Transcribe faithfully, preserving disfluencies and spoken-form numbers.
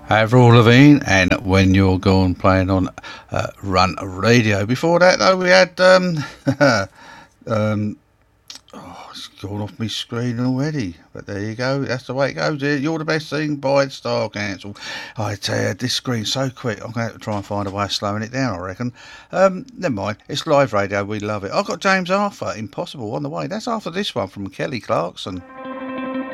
Avril Lavigne and When You're Gone playing on uh, Run Radio. Before that, though, we had. Um, um, oh, it's gone off my screen already. But there you go. That's the way it goes. You're the Best Thing by Star Council. I tell you, this screen's so quick, I'm going to have to try and find a way of slowing it down, I reckon. Um, never mind. It's live radio. We love it. I've got James Arthur, Impossible, on the way. That's after this one from Kelly Clarkson.